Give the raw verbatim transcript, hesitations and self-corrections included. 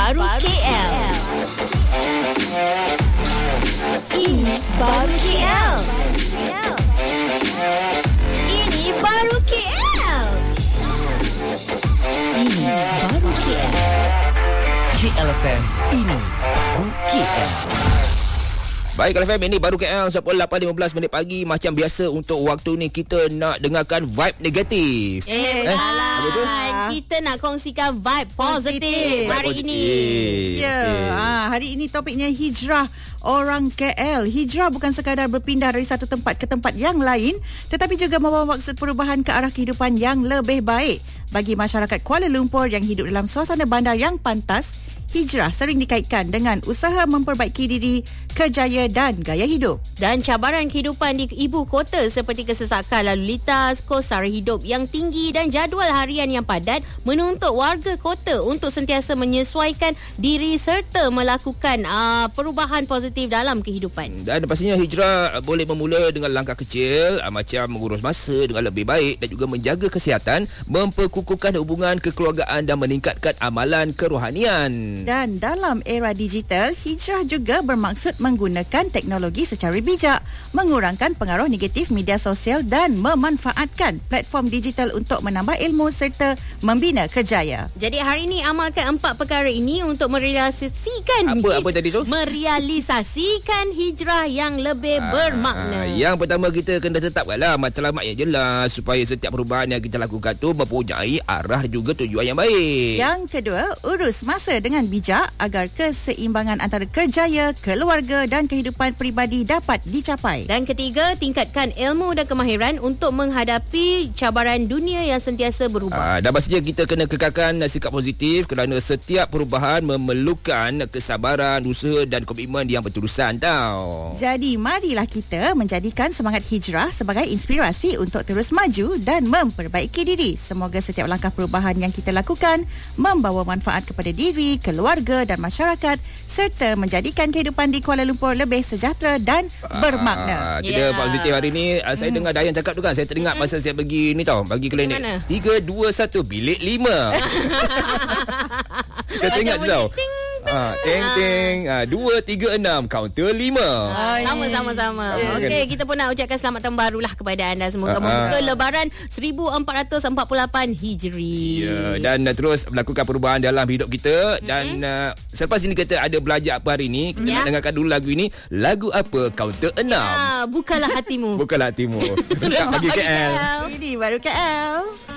baru K L. Ini baru K L. Ini baru K L. Ini baru K L. K L F M, ini baru K L. Baik, K L F M, ini baru K L, pukul lapan lima belas minit pagi. Macam biasa, untuk waktu ni kita nak dengarkan vibe negatif. Eh, eh apa tu? Kita nak kongsikan vibe positif hari positif. ini. Ya, yeah. Okay. ha, hari ini topiknya hijrah orang K L. Hijrah bukan sekadar berpindah dari satu tempat ke tempat yang lain, tetapi juga membawa maksud perubahan ke arah kehidupan yang lebih baik. Bagi masyarakat Kuala Lumpur yang hidup dalam suasana bandar yang pantas, hijrah sering dikaitkan dengan usaha memperbaiki diri, kerjaya dan gaya hidup. Dan cabaran kehidupan di ibu kota seperti kesesakan lalu lintas, kos sara hidup yang tinggi dan jadual harian yang padat menuntut warga kota untuk sentiasa menyesuaikan diri serta melakukan uh, perubahan positif dalam kehidupan. Dan pastinya hijrah boleh bermula dengan langkah kecil, uh, macam mengurus masa dengan lebih baik dan juga menjaga kesihatan, memperkukuhkan hubungan kekeluargaan dan meningkatkan amalan kerohanian. Dan dalam era digital, hijrah juga bermaksud menggunakan teknologi secara bijak, mengurangkan pengaruh negatif media sosial dan memanfaatkan platform digital untuk menambah ilmu serta membina kerjaya. Jadi hari ini amalkan empat perkara ini untuk merealisasikan Apa apa tadi tu? merealisasikan hijrah yang lebih Ah, bermakna. Yang pertama, kita kena tetapkanlah matlamat yang jelas supaya setiap perubahan yang kita lakukan tu mempunyai arah dan juga tujuan yang baik. Yang kedua, urus masa dengan bijak agar keseimbangan antara kerjaya, keluarga dan kehidupan peribadi dapat dicapai. Dan ketiga, tingkatkan ilmu dan kemahiran untuk menghadapi cabaran dunia yang sentiasa berubah. Ah, dan pastinya kita kena kekalkan sikap positif kerana setiap perubahan memerlukan kesabaran, usaha dan komitmen yang berterusan tau. Jadi marilah kita menjadikan semangat hijrah sebagai inspirasi untuk terus maju dan memperbaiki diri. Semoga setiap langkah perubahan yang kita lakukan membawa manfaat kepada diri, keluarga dan masyarakat serta menjadikan kehidupan di Kuala Lumpur lebih sejahtera dan bermakna. Ah, kita Yeah. positif hari ni. ah, Saya dengar Dayan cakap tu kan, saya teringat masa saya pergi ni tau, bagi klinik. mana? tiga, dua, satu, bilik lima. Kita teringat tu tau. Ting, Ah, ting ting. Ah, dua, tiga, enam, kaunter lima. Ah, Sama-sama-sama. Ah, Okey, kita pun nak ucapkan selamat tahun barulah kepada anda. Semoga Ah, membuka ah. lebaran seribu empat ratus empat puluh lapan Hijri. Ya, dan uh, terus melakukan perubahan dalam hidup kita. Dan uh, selepas ini kita ada belajar apa hari ni. Kita Ya. nak dengarkan dulu lagu ini. Lagu apa? Kaunter enam. Ah, bukalah hatimu. Bukanlah hatimu. Dekat bagi K L. Ini baru K L.